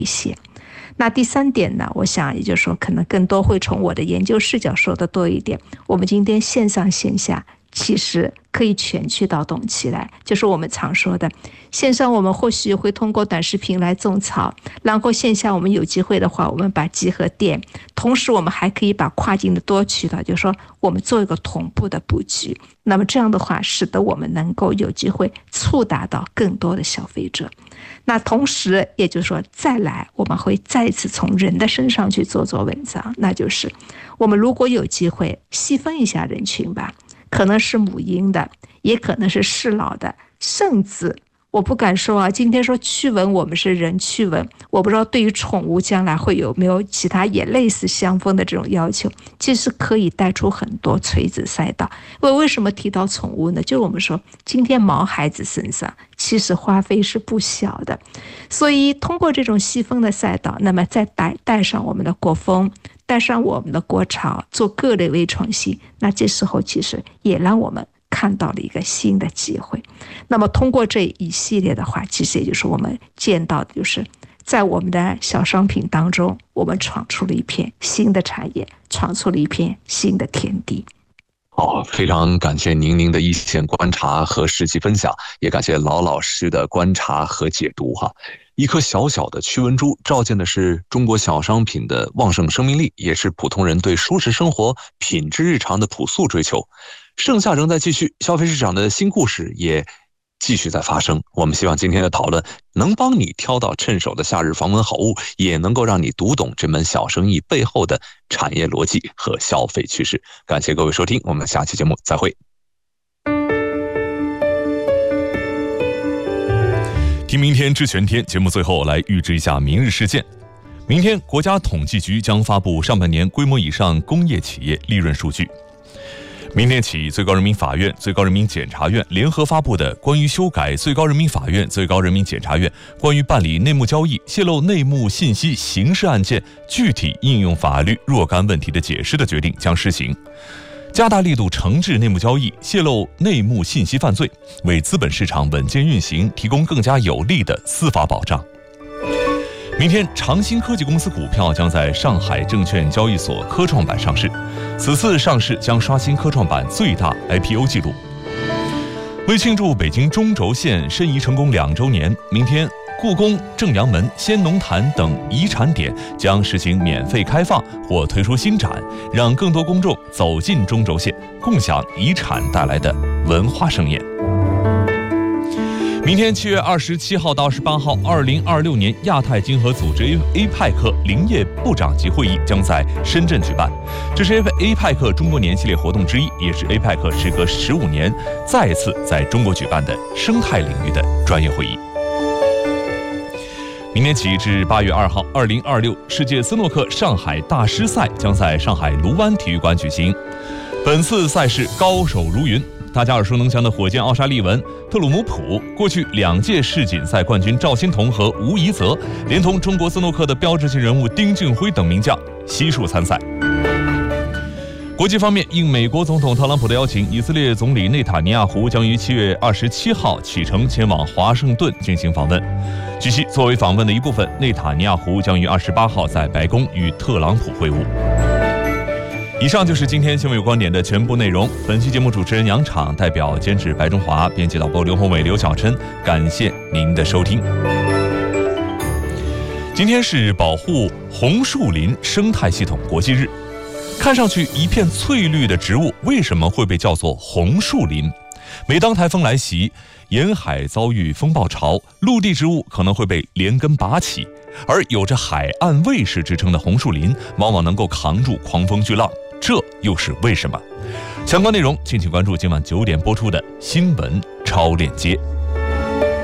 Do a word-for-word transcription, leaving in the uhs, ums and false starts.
一些。那第三点呢，我想也就是说可能更多会从我的研究视角说的多一点。我们今天线上线下其实可以全渠道动起来，就是我们常说的线上我们或许会通过短视频来种草，然后线下我们有机会的话我们把集合店，同时我们还可以把跨境的多渠道，就是说我们做一个同步的布局，那么这样的话使得我们能够有机会触达到更多的消费者。那同时也就是说再来我们会再次从人的身上去做做文章，那就是我们如果有机会细分一下人群吧，可能是母婴的，也可能是适老的，甚至我不敢说啊，今天说驱蚊我们是人驱蚊，我不知道对于宠物将来会有没有其他也类似相逢的这种要求，其实可以带出很多垂直赛道。因为为什么提到宠物呢？就是我们说今天毛孩子身上其实花费是不小的，所以通过这种细分的赛道，那么再带带上我们的国风，带上我们的国潮，做各类微创新，那这时候其实也让我们看到了一个新的机会。那么通过这一系列的话，其实也就是我们见到的就是在我们的小商品当中，我们闯出了一片新的产业，闯出了一片新的天地。 好，非常感谢您您的一线观察和实际分享，也感谢老老师的观察和解读哈。一颗小小的驱蚊珠，照见的是中国小商品的旺盛生命力，也是普通人对舒适生活、品质日常的朴素追求。盛夏仍在继续，消费市场的新故事也继续在发生。我们希望今天的讨论能帮你挑到趁手的夏日防蚊好物，也能够让你读懂这门小生意背后的产业逻辑和消费趋势。感谢各位收听，我们下期节目再会。 听明天知全天节目最后来预知一下明日事件。明天国家统计局将发布上半年规模以上工业企业利润数据。明天起，最高人民法院、最高人民检察院联合发布的关于修改最高人民法院、最高人民检察院关于办理内幕交易、泄露内幕信息刑事案件具体应用法律若干问题的解释的决定将施行，加大力度惩治内幕交易、泄露内幕信息犯罪，为资本市场稳健运行提供更加有力的司法保障。明天，长兴科技公司股票将在上海证券交易所科创板上市，此次上市将刷新科创板最大 I P O 记录。为庆祝北京中轴线申遗成功两周年，明天故宫、正阳门、先农坛等遗产点将实行免费开放或推出新展，让更多公众走进中轴线，共享遗产带来的文化盛宴。明天七月二十七号到二十八号，二零二六年亚太经合组织 A P E C 林业部长级会议将在深圳举办，这是 A P E C 中国年系列活动之一，也是 A P E C 时隔十五年再次在中国举办的生态领域的专业会议。明天起至八月二号，二零二六世界斯诺克上海大师赛将在上海卢湾体育馆举行。本次赛事高手如云，大家耳熟能详的火箭奥沙利文、特鲁姆普，过去两届世锦赛冠军赵欣彤和吴怡泽，连同中国斯诺克的标志性人物丁俊晖等名将悉数参赛。国际方面，应美国总统特朗普的邀请，以色列总理内塔尼亚胡将于七月二十七号启程前往华盛顿进行访问。据悉，作为访问的一部分，内塔尼亚胡将于二十八号在白宫与特朗普会晤。以上就是今天新闻有观点的全部内容。本期节目主持人杨昶，代表监制白中华，编辑导播刘宏伟、刘小琛，感谢您的收听。今天是保护红树林生态系统国际日。看上去一片翠绿的植物，为什么会被叫做红树林？每当台风来袭，沿海遭遇风暴潮，陆地植物可能会被连根拔起，而有着海岸卫士之称的红树林，往往能够扛住狂风巨浪，这又是为什么？相关内容敬请关注今晚九点播出的新闻超链接。